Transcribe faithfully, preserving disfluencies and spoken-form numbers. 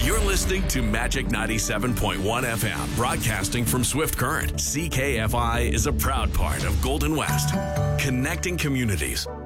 You're listening to Magic ninety-seven point one F M, broadcasting from Swift Current. C K F I is a proud part of Golden West, connecting communities.